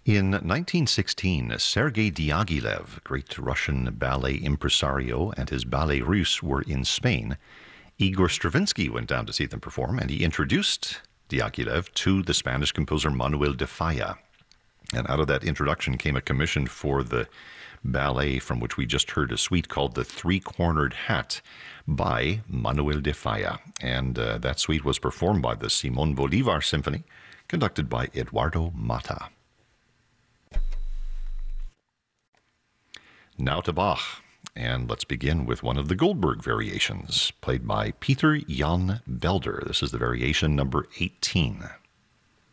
In 1916, Sergei Diaghilev, great Russian ballet impresario, and his Ballet Russe were in Spain. Igor Stravinsky went down to see them perform, and he introduced Diaghilev to the Spanish composer Manuel de Falla. And out of that introduction came a commission for the ballet from which we just heard a suite called The Three-Cornered Hat by Manuel de Falla. And that suite was performed by the Simon Bolivar Symphony, conducted by Eduardo Mata. Now to Bach, and let's begin with one of the Goldberg variations, played by Peter Jan Belder. This is the variation number 18.